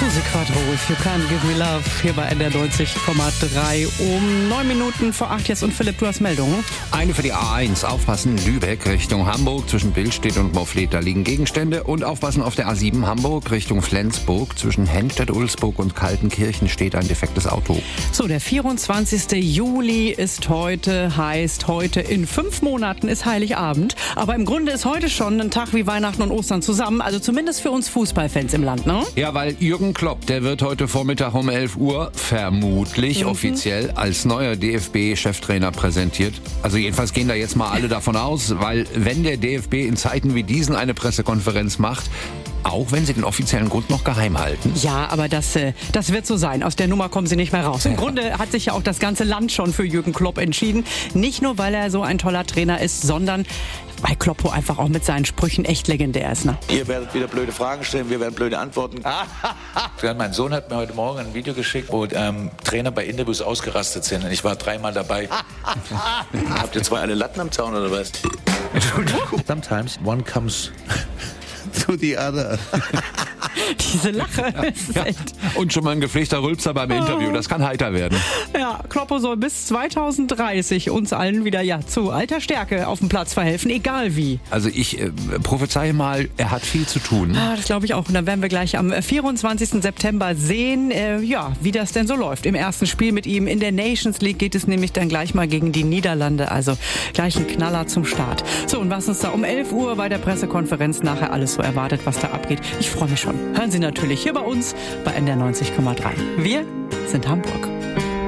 Susi Quattro, If You Can't Give Me Love, hier bei NDR 90,3 um 9 Minuten vor 8 jetzt. Und Philipp, du hast Meldungen. Eine für die A1, aufpassen, Lübeck Richtung Hamburg, zwischen Billstedt und Mofflet, da liegen Gegenstände. Und aufpassen auf der A7 Hamburg Richtung Flensburg, zwischen Henstedt-Ulzburg und Kaltenkirchen steht ein defektes Auto. So, der 24. Juli ist heute, heißt heute in 5 Monaten ist Heiligabend. Aber im Grunde ist heute schon ein Tag wie Weihnachten und Ostern zusammen, also zumindest für uns Fußballfans im Land, ne? Ja, weil Jürgen Klopp, der wird heute Vormittag um 11 Uhr vermutlich offiziell als neuer DFB-Cheftrainer präsentiert. Also jedenfalls gehen da jetzt mal alle davon aus, weil wenn der DFB in Zeiten wie diesen eine Pressekonferenz macht, auch wenn sie den offiziellen Grund noch geheim halten. Ja, aber das wird so sein. Aus der Nummer kommen sie nicht mehr raus. Im Grunde hat sich ja auch das ganze Land schon für Jürgen Klopp entschieden. Nicht nur, weil er so ein toller Trainer ist, sondern weil Kloppo einfach auch mit seinen Sprüchen echt legendär ist. Ne? Ihr werdet wieder blöde Fragen stellen, wir werden blöde Antworten. Mein Sohn hat mir heute Morgen ein Video geschickt, wo Trainer bei Interviews ausgerastet sind. Und ich war 3-mal dabei. Habt ihr 2 alle Latten am Zaun oder was? Entschuldigung. Sometimes one comes to the other. Diese Lache ist echt... Und schon mal ein gepflegter Rülpser beim Interview, das kann heiter werden. Ja, Kloppo soll bis 2030 uns allen wieder zu alter Stärke auf dem Platz verhelfen, egal wie. Also ich prophezeie mal, er hat viel zu tun. Das glaube ich auch. Und dann werden wir gleich am 24. September sehen, wie das denn so läuft. Im ersten Spiel mit ihm in der Nations League geht es nämlich dann gleich mal gegen die Niederlande. Also gleich ein Knaller zum Start. So, und was uns da um 11 Uhr bei der Pressekonferenz nachher alles so erwartet, was da abgeht. Ich freue mich schon. Hören Sie natürlich hier bei uns bei NDR 90,3. Wir sind Hamburg.